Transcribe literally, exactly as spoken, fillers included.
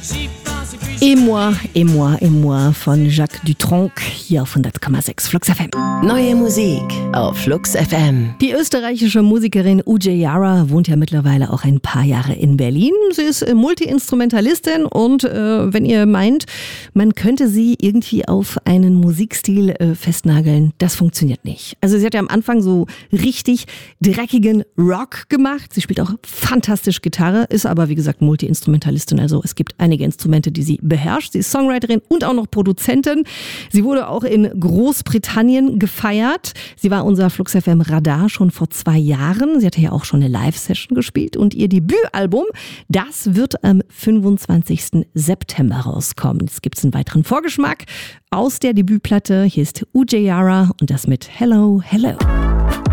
Et moi, et moi, et moi von Jacques Dutronc hier auf hundert Komma sechs Flux F M. Neue Musik auf Flux F M. Die österreichische Musikerin Uje Yara wohnt ja mittlerweile auch ein paar Jahre in Berlin. Sie ist Multi-Instrumentalistin und äh, wenn ihr meint, man könnte sie irgendwie auf einen Musikstil äh, festnageln, das funktioniert nicht. Also sie hat ja am Anfang so richtig dreckigen Rock gemacht. Sie spielt auch fantastisch Gitarre, ist aber wie gesagt Multi-Instrumentalistin. Also es gibt einige Instrumente, die sie beherrscht. Sie ist Songwriterin und auch noch Produzentin. Sie wurde auch in Großbritannien gefeiert. Sie war unser Flux F M Radar schon vor zwei Jahren. Sie hatte ja auch schon eine Live-Session gespielt und ihr Debütalbum, das wird am fünfundzwanzigsten September rauskommen. Jetzt gibt es einen weiteren Vorgeschmack aus der Debütplatte. Hier ist Uje Yara und das mit Hello, Hello.